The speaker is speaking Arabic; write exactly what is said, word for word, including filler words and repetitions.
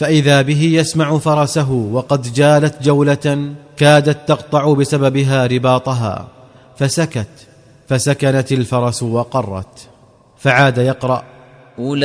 فإذا به يسمع فرسه وقد جالت جولة كادت تقطع بسببها رباطها، فسكت، فسكنت الفرس وقرت. فعاد يقرأ: